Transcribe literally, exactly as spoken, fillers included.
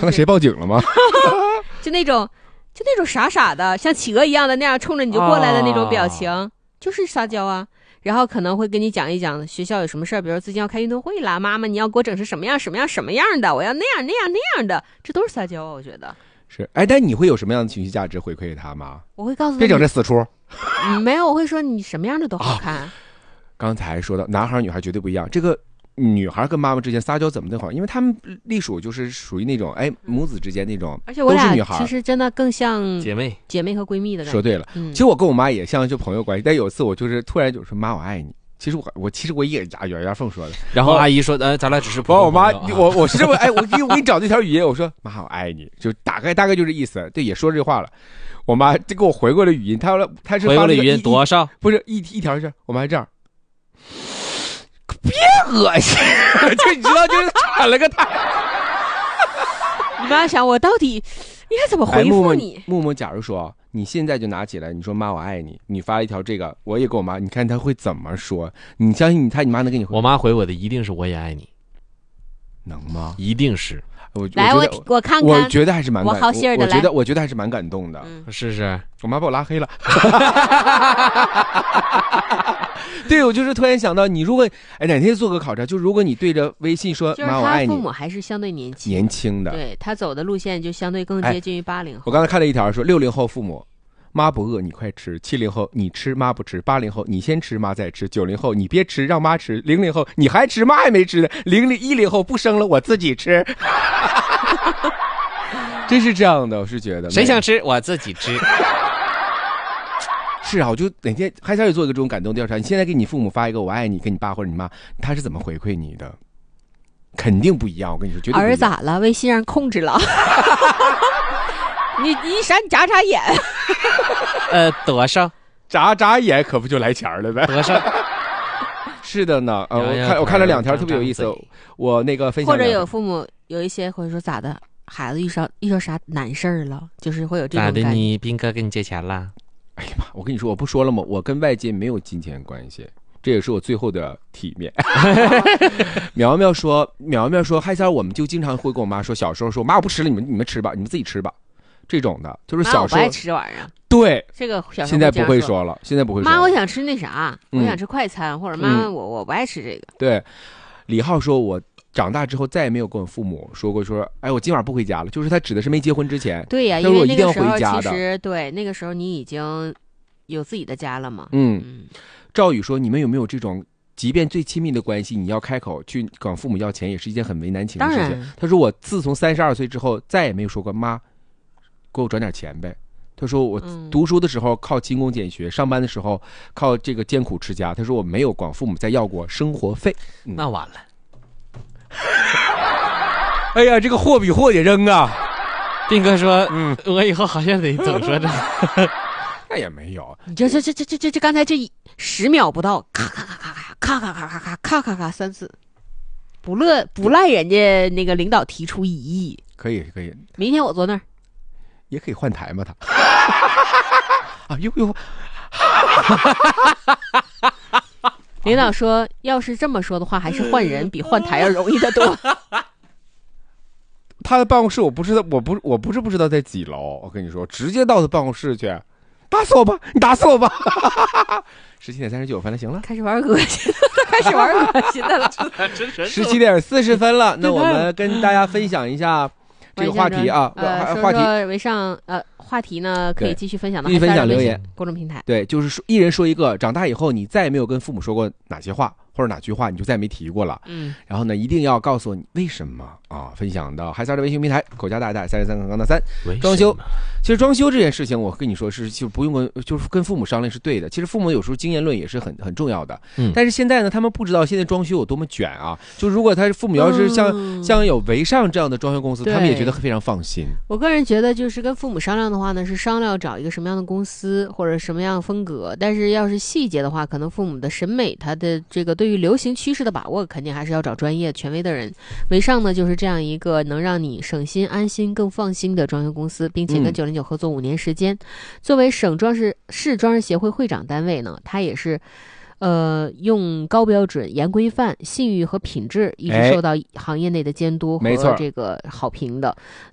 刚才谁报警了吗？ 就那种就那种傻傻的像企鹅一样的那样冲着你就过来的那种表情、啊、就是撒娇啊。然后可能会跟你讲一讲学校有什么事儿，比如最近要开运动会啦，妈妈你要给我整成什么样什么样什么样的，我要那样那样那样的，这都是撒娇啊，我觉得是。哎，但你会有什么样的情绪价值回馈给他吗？ 我会告诉他别整这死出、 嗯、没有，我会说你什么样的都好看、啊、 刚才说到男孩女孩绝对不一样，这个女孩跟妈妈之间撒娇怎么的好，因为他们隶属就是属于那种哎母子之间那种， 而且我俩其实真的更像姐妹姐妹和闺蜜的感觉。 说对了、嗯、其实我跟我妈也像就朋友关系，但有一次我就是突然就说妈我爱你，其实我我其实我也牙咬牙缝说的， 然后阿姨说呃咱俩只是朋友。我妈我我是这么哎我给我给你找这条语音，我说妈我爱你，就大概大概就是意思，对，也说这话了。我妈就给我回过了语音，她说她是回过了语音多少？ 不是一一条是我妈这样。别恶心，就你知道，就是喘了个痰。 你妈想我到底应该怎么回复你？ 哎、木木，假如说你现在就拿起来，你说妈我爱你，你发一条这个，我也跟我妈，你看她会怎么说？你相信你，她你妈能给你回？ 我妈回我的一定是我也爱你， 能吗？ 一定是。 我来，我我看看， 我觉得还是蛮感， 我好心的， 我觉得我觉得还是蛮感动的。 嗯，是是， 我妈把我拉黑了。对，我就是突然想到，你如果哎哪天做个考察，就如果你对着微信说妈我爱你， 就是他父母还是相对年轻， 年轻的， 对他走的路线就相对更接近于八零后。 我刚才看了一条说，六零后父母。妈不饿你快吃，七零后你吃妈不吃，八零后你先吃妈再吃，九零后你别吃让妈吃，零零后你还吃妈还没吃呢，零零一零后不生了我自己吃。真是这样的，我是觉得谁想吃我自己吃。 是啊，我就哪天还想也做一个这种感动调查，你现在给你父母发一个我爱你，跟你爸或者你妈，他是怎么回馈你的？肯定不一样，我跟你说，绝对不一样。 儿咋了？微信让控制了。你你闪你眨眨眼。 呃，多少？ 眨眨眼可不就来钱了呗？ 多少？ 是的呢，呃，我看我看了两条特别有意思，我那个分享。 或者有父母有一些或者说咋的，孩子遇上遇到啥难事儿了，就是会有这种感觉。 咋的？ 你斌哥跟你借钱了？ 哎呀妈！我跟你说，我不说了吗？我跟外界没有金钱关系。这也是我最后的体面。苗苗说，苗苗说，嗨三，我们就经常会跟我妈说，小时候说，妈我不吃了，你们你们吃吧，你们自己吃吧。这种的，就是小时候妈我不爱吃这玩意儿。 对， 这个小时候现在不会说了，现在不会说了。 妈，我想吃那啥， 嗯、 我想吃快餐，或者妈，我我不爱吃这个。 对，李浩说，我长大之后再也没有跟我父母说过说，哎，我今晚不回家了。就是他指的是没结婚之前。 对呀、啊， 因为那个时候其实对那个时候你已经有自己的家了嘛。 嗯。嗯赵宇说，你们有没有这种？即便最亲密的关系，你要开口去管父母要钱，也是一件很为难情的事情。他说：“我自从三十二岁之后，再也没有说过妈，给我转点钱呗。”他说：“我读书的时候靠勤工俭学，上班的时候靠这个艰苦持家。”他说：“我没有管父母再要过生活费。嗯” 那完了。 哎呀，这个货比货得扔啊！ 斌哥说：“嗯，我以后好像得总说这。” 那也没有。 你这这这这这这这刚才这十秒不到，咔咔咔咔咔。咔咔咔咔咔咔咔咔三次，不乐不赖人家那个领导提出异议， 可以可以。 明天我坐那儿， 也可以换台嘛他。啊呦呦！ 领导说，要是这么说的话，还是换人比换台要容易得多。 他的办公室我不知道，我不我不是不知道在几楼，我跟你说，直接到他办公室去。打死我吧！你打死我吧！十七点三十九分了，行了， 开始玩恶心，开始玩恶心的了。 十七点四十分了，那我们跟大家分享一下这个话题啊， 呃， 话题为上呃话题呢，可以继续分享到继续分享留言公众平台。 对，就是说一人说一个，长大以后你再也没有跟父母说过哪些话。或者哪句话你就再没提过了，嗯，然后呢，一定要告诉我你为什么啊！分享到海三的微信平台，口加大大三十三杠杠的三，装修。其实装修这件事情，我跟你说是就不用跟就是跟父母商量是对的。其实父母有时候经验论也是很很重要的，嗯。但是现在呢，他们不知道现在装修有多么卷啊！就如果他父母要是像、嗯、像有维尚这样的装修公司，他们也觉得非常放心。 我个人觉得，就是跟父母商量的话呢，是商量找一个什么样的公司或者什么样的风格。但是要是细节的话，可能父母的审美，他的这个对于流行趋势的把握肯定还是要找专业权威的人。维尚呢就是这样一个能让你省心安心更放心的装修公司，并且跟九零九合作五年时间、嗯、作为省装饰市装饰协会会长单位呢，它也是呃用高标准严规范信誉和品质一直受到行业内的监督和这个好评的。